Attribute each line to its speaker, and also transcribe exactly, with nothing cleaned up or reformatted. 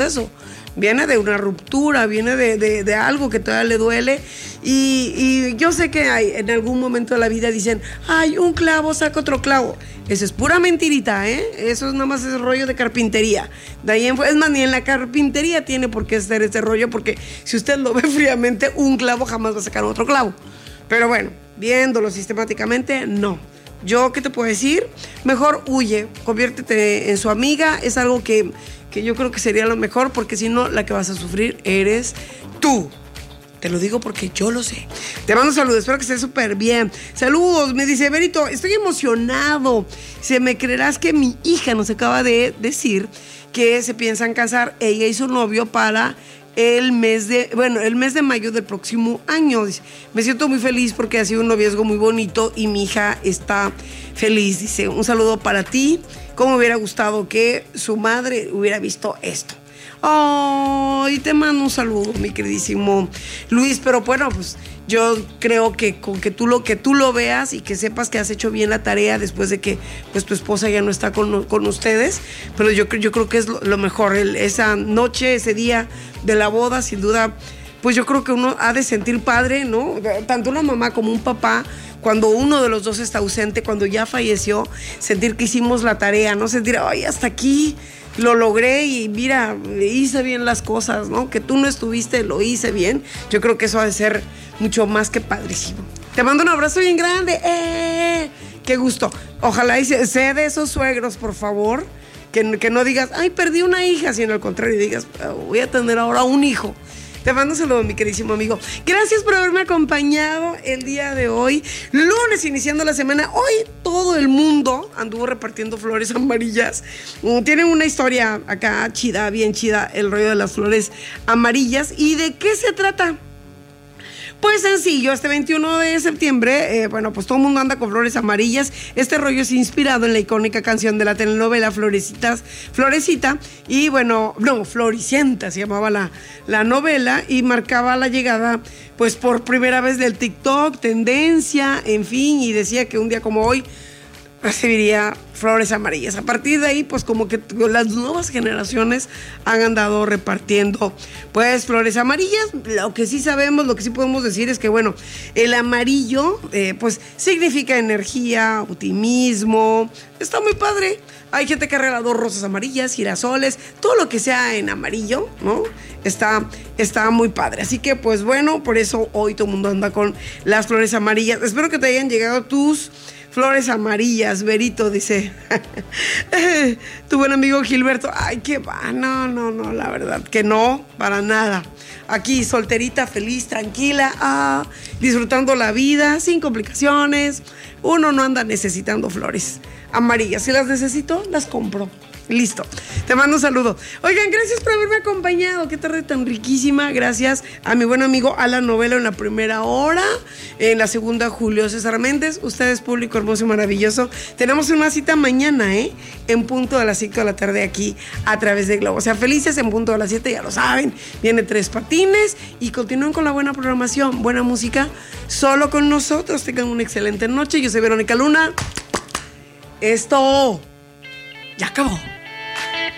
Speaker 1: eso. Viene de una ruptura, viene de, de, de algo que todavía le duele. Y, y yo sé que hay, en algún momento de la vida dicen, ay, un clavo saca otro clavo. Eso es pura mentirita, ¿eh? Eso es nada más ese rollo de carpintería. De ahí en, es más, ni en la carpintería tiene por qué ser ese rollo, porque si usted lo ve fríamente, un clavo jamás va a sacar otro clavo. Pero bueno, viéndolo sistemáticamente, no. Yo, ¿qué te puedo decir? Mejor huye, conviértete en su amiga. Es algo que, que yo creo que sería lo mejor, porque si no, la que vas a sufrir eres tú. Te lo digo porque yo lo sé. Te mando saludos, espero que estés súper bien. Saludos, me dice Berito, estoy emocionado. Si me creerás que mi hija nos acaba de decir que se piensan casar, ella y su novio, para el mes de, bueno, el mes de mayo del próximo año. Dice, me siento muy feliz porque ha sido un noviazgo muy bonito y mi hija está feliz. Dice, un saludo para ti. Cómo me hubiera gustado que su madre hubiera visto esto. Oh, y te mando un saludo, mi queridísimo Luis. Pero bueno, pues yo creo que con que tú lo, que tú lo veas y que sepas que has hecho bien la tarea después de que pues tu esposa ya no está con, con ustedes, pero yo, yo creo que es lo, lo mejor. El, esa noche, ese día de la boda, sin duda, pues yo creo que uno ha de sentir padre, ¿no? Tanto una mamá como un papá, cuando uno de los dos está ausente, cuando ya falleció, sentir que hicimos la tarea, ¿no? Sentir, ay, hasta aquí lo logré y mira, hice bien las cosas, ¿no? Que tú no estuviste, lo hice bien. Yo creo que eso ha de ser mucho más que padrísimo. Te mando un abrazo bien grande. ¡Eh! ¡Qué gusto! Ojalá y sé de esos suegros, por favor, que, que no digas, ay, perdí una hija, sino al contrario, digas, voy a tener ahora un hijo. Te mando un saludo, mi queridísimo amigo. Gracias por haberme acompañado el día de hoy. Lunes, iniciando la semana. Hoy todo el mundo anduvo repartiendo flores amarillas. Tienen una historia acá chida, bien chida, el rollo de las flores amarillas. ¿Y de qué se trata? Pues sencillo, este veintiuno de septiembre, eh, bueno, pues todo el mundo anda con flores amarillas. Este rollo es inspirado en la icónica canción de la telenovela Florecitas, Florecita, y bueno, no, Floricienta se llamaba la, la novela, y marcaba la llegada, pues por primera vez, del TikTok, tendencia, en fin, y decía que un día como hoy recibiría flores amarillas. A partir de ahí, pues como que las nuevas generaciones han andado repartiendo pues flores amarillas. Lo que sí sabemos, lo que sí podemos decir es que bueno, el amarillo eh, pues significa energía, optimismo. Está muy padre. Hay gente que ha regalado rosas amarillas, girasoles, todo lo que sea en amarillo, ¿no? Está, está muy padre. Así que pues bueno, por eso hoy todo el mundo anda con las flores amarillas. Espero que te hayan llegado tus flores amarillas, Berito, dice. Tu buen amigo Gilberto. Ay, qué va. No, no, no, la verdad que no, para nada. Aquí solterita, feliz, tranquila, ah, disfrutando la vida, sin complicaciones. Uno no anda necesitando flores amarillas. Si las necesito, las compro. Listo, te mando un saludo. Oigan, gracias por haberme acompañado. Qué tarde tan riquísima. Gracias a mi buen amigo Alan Novelo en la primera hora. En la segunda, Julio César Méndez. Ustedes, público hermoso y maravilloso. Tenemos una cita mañana, ¿eh? En punto de las cinco de la tarde aquí a través de Globo. O sea, felices en punto de las siete, ya lo saben. Viene Tres Patines y continúen con la buena programación, buena música, solo con nosotros. Tengan una excelente noche. Yo soy Verónica Luna. Esto ya acabó.